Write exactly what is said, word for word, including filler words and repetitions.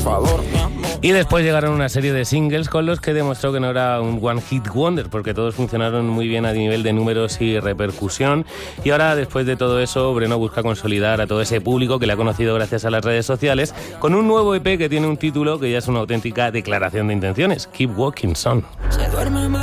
favor, mi amor. Y después llegaron una serie de singles con los que demostró que no era un one hit wonder, porque todos funcionaron muy bien a nivel de números y repercusión. Y ahora, después de todo eso, Breno busca consolidar a todo ese público que le ha conocido gracias a las redes sociales con un nuevo E P que tiene un título que ya es una auténtica declaración de intenciones: Keep Walking Son.